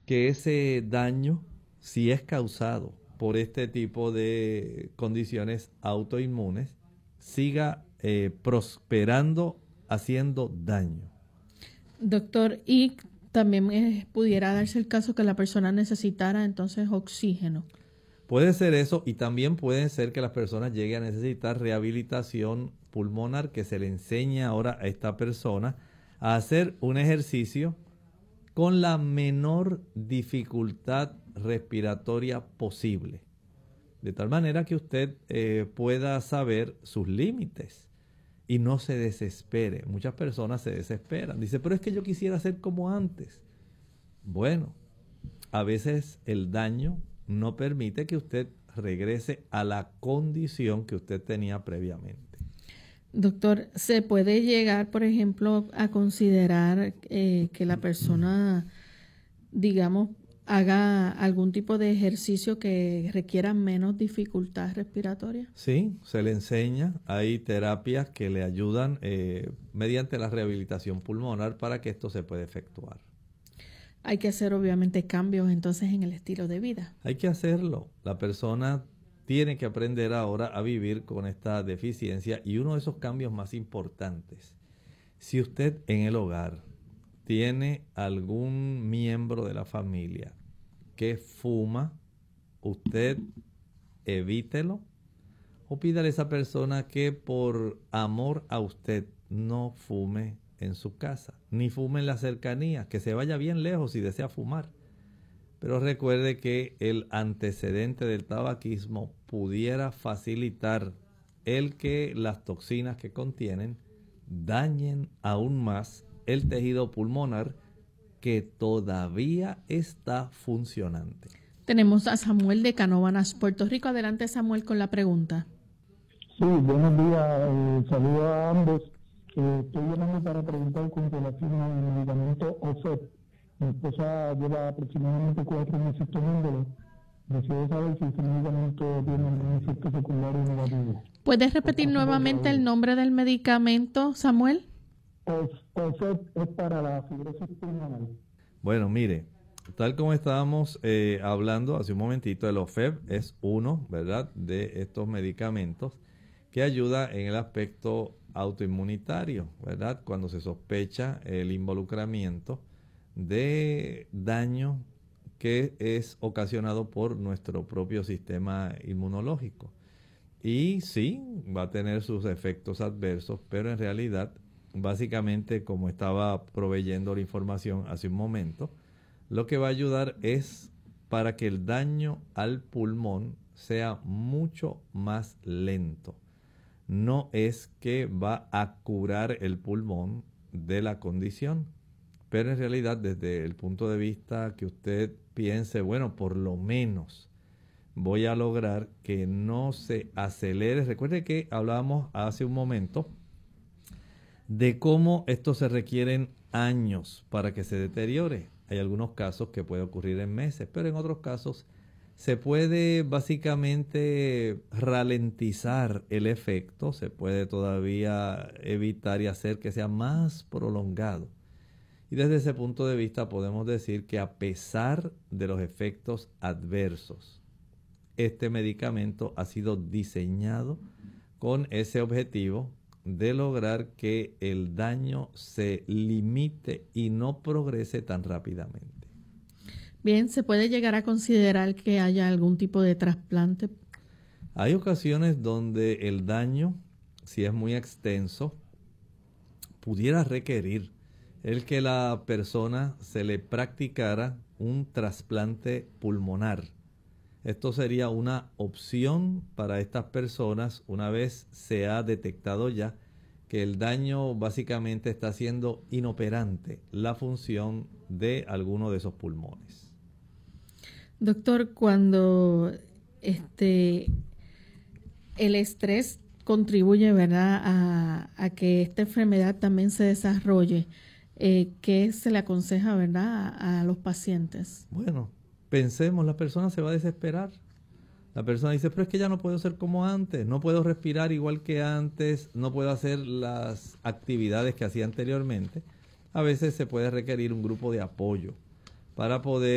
que ese daño, si es causado por este tipo de condiciones autoinmunes, siga prosperando, haciendo daño. Doctor, y también pudiera darse el caso que la persona necesitara entonces oxígeno. Puede ser eso, y también puede ser que las personas lleguen a necesitar rehabilitación pulmonar, que se le enseña ahora a esta persona a hacer un ejercicio con la menor dificultad respiratoria posible, de tal manera que usted pueda saber sus límites y no se desespere. Muchas personas se desesperan. Dice, pero es que yo quisiera ser como antes. Bueno, a veces el daño no permite que usted regrese a la condición que usted tenía previamente. Doctor, ¿se puede llegar, por ejemplo, a considerar que la persona, digamos, haga algún tipo de ejercicio que requiera menos dificultad respiratoria? Sí, se le enseña. Hay terapias que le ayudan mediante la rehabilitación pulmonar para que esto se pueda efectuar. Hay que hacer obviamente cambios entonces en el estilo de vida. Hay que hacerlo. La persona tiene que aprender ahora a vivir con esta deficiencia, y uno de esos cambios más importantes, si usted en el hogar tiene algún miembro de la familia que fuma, usted evítelo o pídale a esa persona que por amor a usted no fume en su casa, ni fume en la cercanía, que se vaya bien lejos si desea fumar. Pero recuerde que el antecedente del tabaquismo pudiera facilitar el que las toxinas que contienen dañen aún más el tejido pulmonar, que todavía está funcionante. Tenemos a Samuel de Canóvanas, Puerto Rico. Adelante, Samuel, con la pregunta. Sí, buenos días. Saludos a ambos. Estoy llamando para preguntar con relación al medicamento OFEP. Mi esposa lleva aproximadamente 4 meses tomándolo. Deseo saber si ese medicamento tiene algún efecto secundario negativo. ¿Puedes repetir nuevamente el nombre del medicamento, Samuel? OFEP es para la fibrosis pulmonar. Bueno, mire, tal como estábamos hablando hace un momentito, el OFEP es uno, ¿verdad?, de estos medicamentos que ayuda en el aspecto autoinmunitario, ¿verdad?, cuando se sospecha el involucramiento de daño que es ocasionado por nuestro propio sistema inmunológico. Y sí, va a tener sus efectos adversos, pero en realidad, básicamente, como estaba proveyendo la información hace un momento, lo que va a ayudar es para que el daño al pulmón sea mucho más lento. No es que va a curar el pulmón de la condición, pero en realidad, desde el punto de vista que usted piense, bueno, por lo menos voy a lograr que no se acelere. Recuerde que hablábamos hace un momento de cómo esto se requieren años para que se deteriore. Hay algunos casos que puede ocurrir en meses, pero en otros casos se puede básicamente ralentizar el efecto, se puede todavía evitar y hacer que sea más prolongado. Y desde ese punto de vista podemos decir que, a pesar de los efectos adversos, este medicamento ha sido diseñado con ese objetivo de lograr que el daño se limite y no progrese tan rápidamente. Bien, ¿se puede llegar a considerar que haya algún tipo de trasplante? Hay ocasiones donde el daño, si es muy extenso, pudiera requerir el que la persona se le practicara un trasplante pulmonar. Esto sería una opción para estas personas una vez se ha detectado ya que el daño básicamente está haciendo inoperante la función de alguno de esos pulmones. Doctor, cuando el estrés contribuye, ¿verdad?, a que esta enfermedad también se desarrolle, ¿qué se le aconseja, verdad, a los pacientes? Bueno, pensemos, la persona se va a desesperar. La persona dice, pero es que ya no puedo ser como antes, no puedo respirar igual que antes, no puedo hacer las actividades que hacía anteriormente. A veces se puede requerir un grupo de apoyo para poder